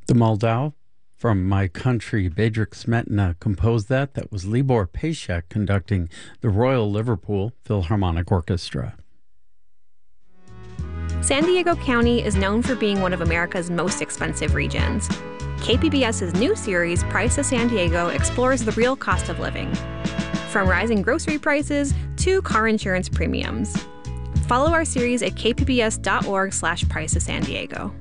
The Moldau from My Country, Bedřich Smetana composed that. That was Libor Pešek conducting the Royal Liverpool Philharmonic Orchestra. San Diego County is known for being one of America's most expensive regions. KPBS's new series, Price of San Diego, explores the real cost of living, from rising grocery prices to car insurance premiums. Follow our series at kpbs.org/Price of San Diego.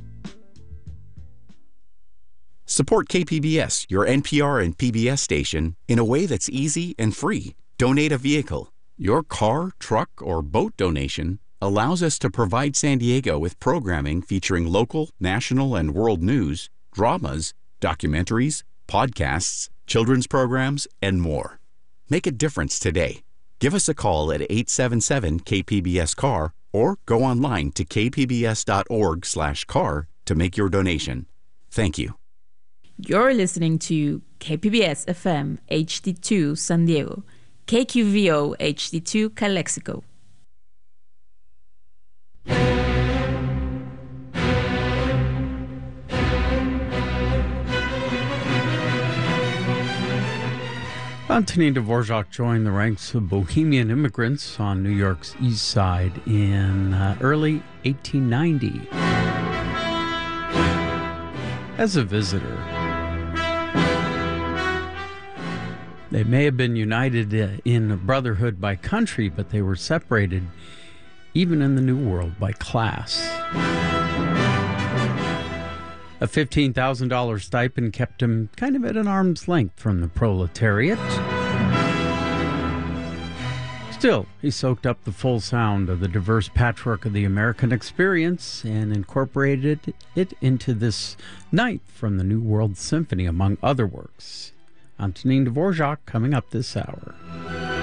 Support KPBS, your NPR and PBS station, in a way that's easy and free. Donate a vehicle. Your car, truck, or boat donation allows us to provide San Diego with programming featuring local, national, and world news, dramas, documentaries, podcasts, children's programs, and more. Make a difference today. Give us a call at 877-KPBS-CAR or go online to kpbs.org/car to make your donation. Thank you. You're listening to KPBS FM HD2 San Diego, KQVO HD2 Calexico. Antonin Dvorak joined the ranks of Bohemian immigrants on New York's East Side in early 1890 as a visitor. They may have been united in brotherhood by country, but they were separated, even in the New World, by class. A $15,000 stipend kept him kind of at an arm's length from the proletariat. Still, he soaked up the full sound of the diverse patchwork of the American experience and incorporated it into this Night from the New World Symphony, among other works. Antonin Dvorak coming up this hour.